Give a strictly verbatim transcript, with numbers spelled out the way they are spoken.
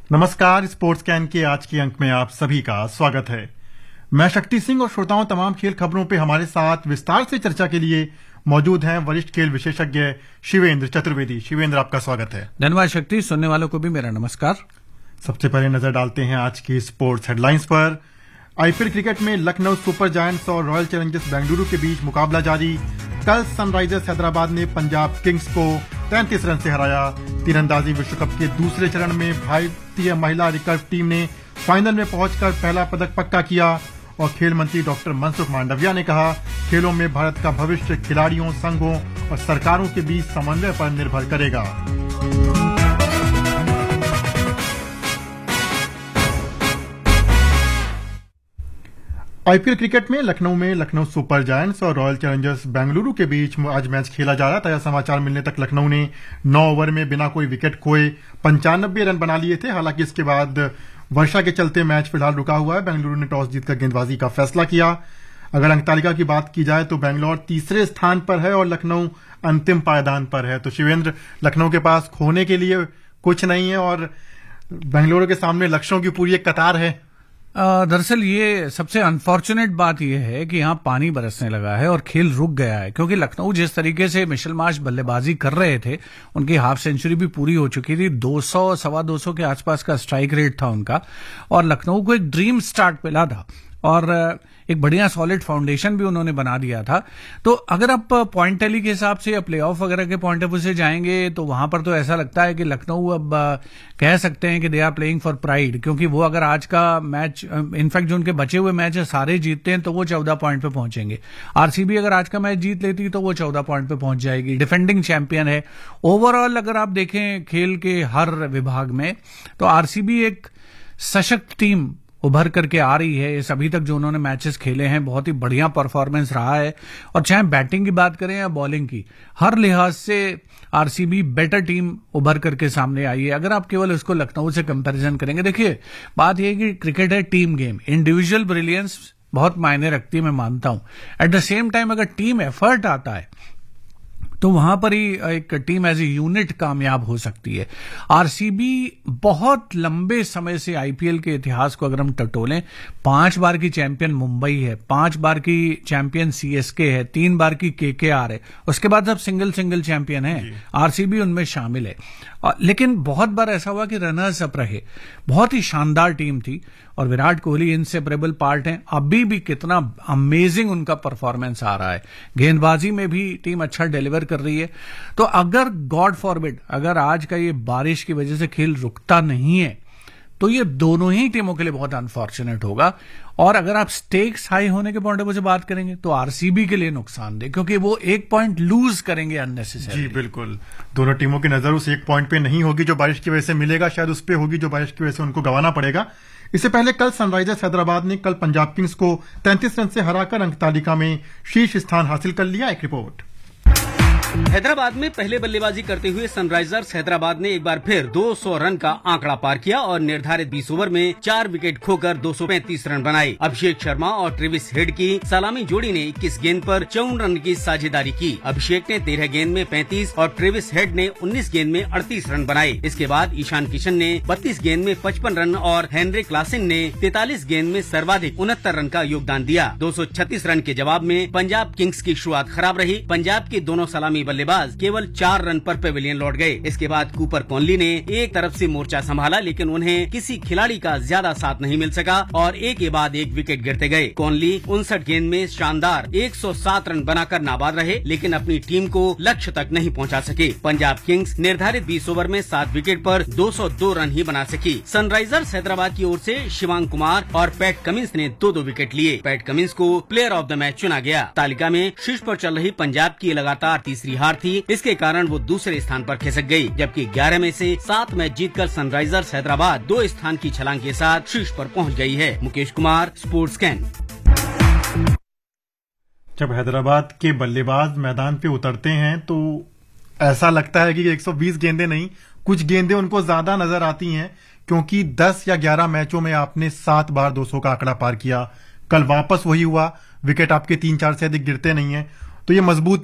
नमस्कार, sports can के आज के अंक में आप सभी का स्वागत है। मैं शक्ति सिंह और श्रोताओं तमाम खेल खबरों पे हमारे साथ विस्तार से चर्चा के लिए मौजूद हैं वरिष्ठ खेल विशेषज्ञ शिवेंद्र चतुर्वेदी। शिवेंद्र, आपका स्वागत है। धन्यवाद शक्ति। सुनने वालों को भी मेरा नमस्कार। सबसे पहले नजर डालते हैं आज की स्पोर्ट्स हेडलाइंस पर। आईपीएल क्रिकेट में लखनऊ सुपर जायंट्स और रॉयल चैलेंजर्स बेंगलुरु के बीच मुकाबला जारी। कल सनराइजर्स हैदराबाद ने पंजाब किंग्स को तैंतीस रन से हराया। तीरंदाजी विश्व कप के दूसरे चरण में भारतीय महिला रिकर्व टीम ने फाइनल में पहुंचकर पहला पदक पक्का किया। और खेल मंत्री डॉक्टर मनसुख मांडविया ने कहा, खेलों में भारत का भविष्य खिलाड़ियों, संघों और सरकारों के बीच समन्वय पर निर्भर करेगा। आईपीएल क्रिकेट में लखनऊ में लखनऊ सुपर जायंट्स और रॉयल चैलेंजर्स बेंगलुरु के बीच आज मैच खेला जा रहा था। यह समाचार मिलने तक लखनऊ ने नौ ओवर में बिना कोई विकेट खोए पंचानबे रन बना लिए थे। हालांकि इसके बाद वर्षा के चलते मैच फिलहाल रुका हुआ है। बेंगलुरु ने टॉस जीतकर गेंदबाजी का फैसला किया। अगर अंक तालिका की बात की जाए तो बेंगलोर तीसरे स्थान पर है और लखनऊ अंतिम पायदान पर है। तो शिवेंद्र, लखनऊ के पास खोने के लिए कुछ नहीं है और बेंगलुरु के सामने लक्ष्यों की पूरी एक कतार है। दरअसल ये सबसे अनफॉर्चुनेट बात यह है कि यहाँ पानी बरसने लगा है और खेल रुक गया है, क्योंकि लखनऊ जिस तरीके से मिशेल मार्श बल्लेबाजी कर रहे थे, उनकी हाफ सेंचुरी भी पूरी हो चुकी थी। दो सौ सवा दो सौ के आसपास का स्ट्राइक रेट था उनका और लखनऊ को एक ड्रीम स्टार्ट मिला था और एक बढ़िया सॉलिड फाउंडेशन भी उन्होंने बना दिया था। तो अगर आप पॉइंट टैली के हिसाब से या प्लेऑफ वगैरह के पॉइंट ऑफ व्यू से जाएंगे तो वहां पर तो ऐसा लगता है कि लखनऊ अब कह सकते हैं कि they are playing for pride, क्योंकि वो अगर आज का मैच, इनफैक्ट जो उनके बचे हुए मैच है सारे जीतते हैं तो वो चौदह पॉइंट पे पहुंचेंगे। आरसीबी अगर आज का मैच जीत लेती तो वो चौदह पॉइंट पे पहुंच जाएगी। डिफेंडिंग चैंपियन है। ओवरऑल अगर आप देखें खेल के हर विभाग में तो आरसीबी एक सशक्त टीम उभर करके आ रही है। इस अभी तक जो उन्होंने मैचेस खेले हैं बहुत ही बढ़िया परफॉर्मेंस रहा है और चाहे बैटिंग की बात करें या बॉलिंग की, हर लिहाज से आरसीबी बेटर टीम उभर करके सामने आई है। अगर आप केवल उसको लखनऊ से कंपैरिजन करेंगे, देखिए बात यह है कि क्रिकेट है टीम गेम, इंडिविजुअल ब्रिलियंस बहुत मायने रखती है, मैं मानता हूं। एट द सेम टाइम अगर टीम एफर्ट आता है तो वहां पर ही एक टीम एज ए यूनिट कामयाब हो सकती है। आरसीबी बहुत लंबे समय से आईपीएल के इतिहास को अगर हम टटोलें, पांच बार की चैंपियन मुंबई है, पांच बार की चैंपियन सीएसके है, तीन बार की केकेआर है, उसके बाद सब सिंगल सिंगल चैंपियन है, आरसीबी उनमें शामिल है। लेकिन बहुत बार ऐसा हुआ कि रनर्स अप रहे। बहुत ही शानदार टीम थी और विराट कोहली इनसेपरेबल पार्ट हैं। अभी भी कितना अमेजिंग उनका परफॉर्मेंस आ रहा है। गेंदबाजी में भी टीम अच्छा डिलीवर कर रही है। तो अगर गॉड फॉरबिड अगर आज का ये बारिश की वजह से खेल रुकता नहीं है तो ये दोनों ही टीमों के लिए बहुत अनफॉर्चुनेट होगा। और अगर आप स्टेक्स हाई होने के पॉइंट ऑफ व्यू से बात करेंगे तो आरसीबी के लिए नुकसान दे, क्योंकि वो एक पॉइंट लूज करेंगे अननेसेसरी। जी बिल्कुल, दोनों टीमों की नजर उस एक पॉइंट पे नहीं होगी जो बारिश की वजह से मिलेगा, शायद उस पे होगी जो बारिश की वजह से उनको गंवाना पड़ेगा। इससे पहले कल सनराइजर्स हैदराबाद ने कल पंजाब किंग्स को तैंतीस रन से हराकर अंक तालिका में शीर्ष स्थान हासिल कर लिया। एक रिपोर्ट। हैदराबाद में पहले बल्लेबाजी करते हुए सनराइजर्स हैदराबाद ने एक बार फिर दो सौ रन का आंकड़ा पार किया और निर्धारित बीस ओवर में चार विकेट खोकर दो सौ पैंतीस रन बनाए। अभिषेक शर्मा और ट्रेविस हेड की सलामी जोड़ी ने इक्कीस गेंद पर चौवन रन की साझेदारी की। अभिषेक ने तेरह गेंद में पैंतीस और ट्रेविस हेड ने उन्नीस गेंद में अड़तीस रन बनाए। इसके बाद ईशान किशन ने बत्तीस गेंद में पचपन रन और हेनरिक क्लासेन ने तैंतालीस गेंद में सर्वाधिक उनहत्तर रन का योगदान दिया। दो सौ छत्तीस रन के जवाब में पंजाब किंग्स की शुरुआत खराब रही। पंजाब के दोनों सलामी बल्लेबाज केवल चार रन पर पेविलियन लौट गए। इसके बाद कूपर कॉनली ने एक तरफ से मोर्चा संभाला, लेकिन उन्हें किसी खिलाड़ी का ज्यादा साथ नहीं मिल सका और एक के बाद एक विकेट गिरते गए। कॉनली उनसठ गेंद में शानदार एक सौ सात रन बनाकर नाबाद रहे, लेकिन अपनी टीम को लक्ष्य तक नहीं पहुंचा सके। पंजाब किंग्स निर्धारित बीस ओवर में सात विकेट पर दो सौ दो रन ही बना सकी। सनराइजर्स हैदराबाद की ओर से शिवांग कुमार और पैट कमिंस ने दो दो विकेट लिए। पैट कमिंस को प्लेयर ऑफ द मैच चुना गया। तालिका में शीर्ष पर चल रही पंजाब की लगातार तीसरी हार थी। इसके कारण वो दूसरे स्थान पर खिसक गई, जबकि ग्यारह में से सात मैच जीतकर सनराइजर्स हैदराबाद दो स्थान की छलांग के साथ शीर्ष पर पहुंच गई है। Mukesh Kumar, sports can. जब हैदराबाद के बल्लेबाज मैदान पे उतरते हैं तो ऐसा लगता है कि एक सौ बीस गेंदें नहीं, कुछ गेंदें उनको ज्यादा नजर आती हैं, क्योंकि दस या ग्यारह मैचों में आपने सात बार दो सौ का आंकड़ा पार किया। कल वापस वही हुआ, विकेट आपके तीन चार से अधिक गिरते नहीं है। तो ये मजबूत